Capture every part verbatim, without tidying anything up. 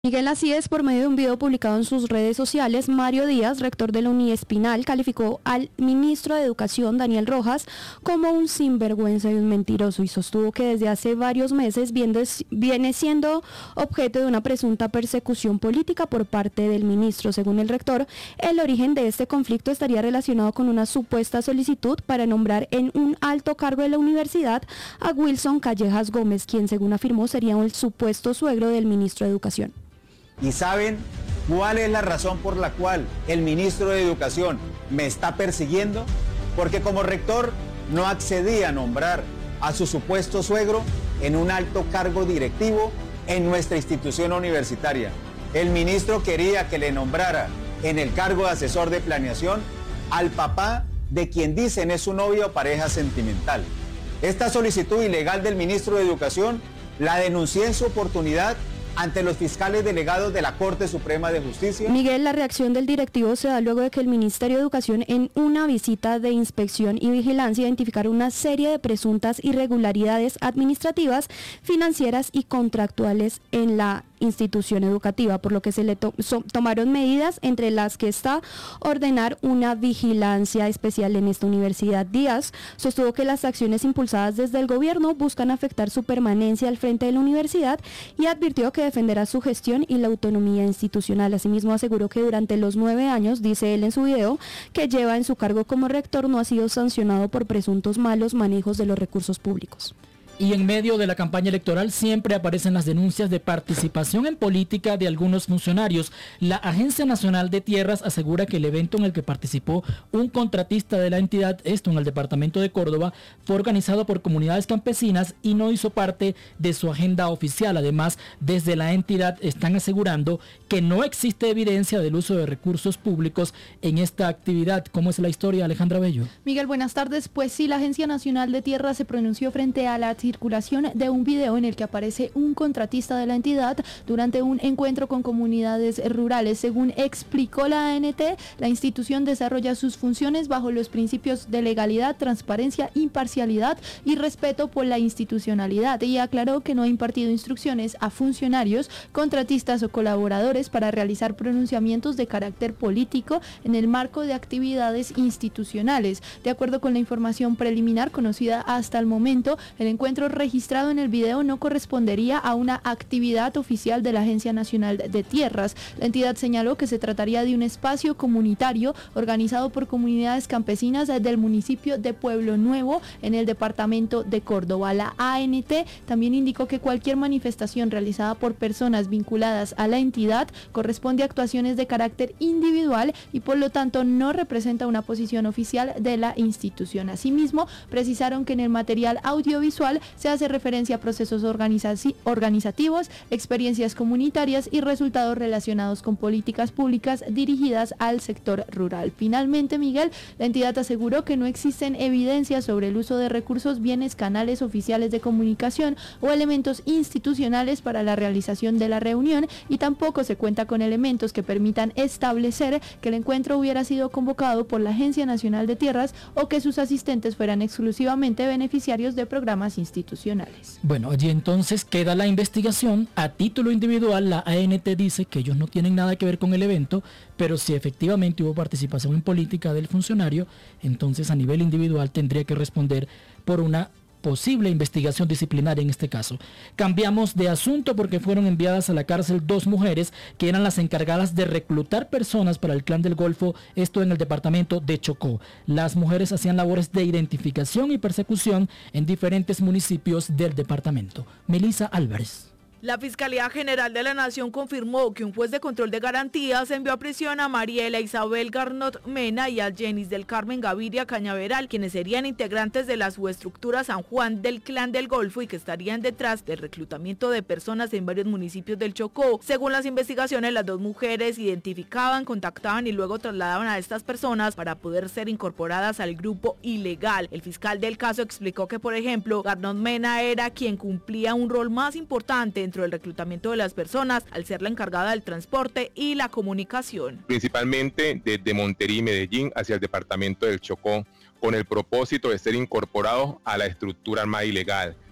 Miguel, así es, por medio de un video publicado en sus redes sociales, Mario Díaz, rector de la Uniespinal, calificó al ministro de Educación, Daniel Rojas, como un sinvergüenza y un mentiroso y sostuvo que desde hace varios meses viene siendo objeto de una presunta persecución política por parte del ministro. Según el rector, el origen de este conflicto estaría relacionado con una supuesta solicitud para nombrar en un alto cargo de la universidad a Wilson Callejas Gómez, quien según afirmó sería el supuesto suegro del ministro de Educación. ¿Y saben cuál es la razón por la cual el ministro de Educación me está persiguiendo? Porque como rector no accedí a nombrar a su supuesto suegro en un alto cargo directivo en nuestra institución universitaria. El ministro quería que le nombrara en el cargo de asesor de planeación al papá de quien dicen es su novia o pareja sentimental. Esta solicitud ilegal del ministro de Educación la denuncié en su oportunidad ante los fiscales delegados de la Corte Suprema de Justicia. Miguel, la reacción del directivo se da luego de que el Ministerio de Educación, en una visita de inspección y vigilancia, identificara una serie de presuntas irregularidades administrativas, financieras y contractuales en la institución educativa, por lo que se le to so tomaron medidas, entre las que está ordenar una vigilancia especial en esta universidad. Díaz sostuvo que las acciones impulsadas desde el gobierno buscan afectar su permanencia al frente de la universidad y advirtió que defenderá su gestión y la autonomía institucional. Asimismo, aseguró que durante los nueve años, dice él en su video, que lleva en su cargo como rector, no ha sido sancionado por presuntos malos manejos de los recursos públicos. Y en medio de la campaña electoral siempre aparecen las denuncias de participación en política de algunos funcionarios. La Agencia Nacional de Tierras asegura que el evento en el que participó un contratista de la entidad, esto en el departamento de Córdoba, fue organizado por comunidades campesinas y no hizo parte de su agenda oficial. Además, desde la entidad están asegurando que no existe evidencia del uso de recursos públicos en esta actividad. ¿Cómo es la historia, Alejandra Bello? Miguel, buenas tardes. Pues sí, la Agencia Nacional de Tierras se pronunció frente a la circulación de un video en el que aparece un contratista de la entidad durante un encuentro con comunidades rurales. Según explicó la A N T, la institución desarrolla sus funciones bajo los principios de legalidad, transparencia, imparcialidad y respeto por la institucionalidad, y aclaró que no ha impartido instrucciones a funcionarios, contratistas o colaboradores para realizar pronunciamientos de carácter político en el marco de actividades institucionales. De acuerdo con la información preliminar conocida hasta el momento, el encuentro registrado en el video no correspondería a una actividad oficial de la Agencia Nacional de Tierras. La entidad señaló que se trataría de un espacio comunitario organizado por comunidades campesinas del municipio de Pueblo Nuevo en el departamento de Córdoba. La A N T también indicó que cualquier manifestación realizada por personas vinculadas a la entidad corresponde a actuaciones de carácter individual y por lo tanto no representa una posición oficial de la institución. Asimismo, precisaron que en el material audiovisual se hace referencia a procesos organizativos, experiencias comunitarias y resultados relacionados con políticas públicas dirigidas al sector rural. Finalmente, Miguel, la entidad aseguró que no existen evidencias sobre el uso de recursos, bienes, canales oficiales de comunicación o elementos institucionales para la realización de la reunión, y tampoco se cuenta con elementos que permitan establecer que el encuentro hubiera sido convocado por la Agencia Nacional de Tierras o que sus asistentes fueran exclusivamente beneficiarios de programas institucionales. Bueno, allí entonces queda la investigación. A título individual, la A N T dice que ellos no tienen nada que ver con el evento, pero si efectivamente hubo participación en política del funcionario, entonces a nivel individual tendría que responder por una posible investigación disciplinaria en este caso. Cambiamos de asunto porque fueron enviadas a la cárcel dos mujeres que eran las encargadas de reclutar personas para el Clan del Golfo, esto en el departamento de Chocó. Las mujeres hacían labores de identificación y persecución en diferentes municipios del departamento. Melissa Álvarez. La Fiscalía General de la Nación confirmó que un juez de control de garantías envió a prisión a Mariela Isabel Garnot Mena y a Jenis del Carmen Gaviria Cañaveral, quienes serían integrantes de la subestructura San Juan del Clan del Golfo y que estarían detrás del reclutamiento de personas en varios municipios del Chocó. Según las investigaciones, las dos mujeres identificaban, contactaban y luego trasladaban a estas personas para poder ser incorporadas al grupo ilegal. El fiscal del caso explicó que, por ejemplo, Garnot Mena era quien cumplía un rol más importante en dentro del reclutamiento de las personas, al ser la encargada del transporte y la comunicación. Principalmente desde Montería y Medellín hacia el departamento del Chocó, con el propósito de ser incorporados a la estructura armada ilegal.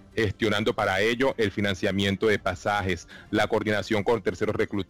gestionando para ello el financiamiento de pasajes, la coordinación con terceros reclutadores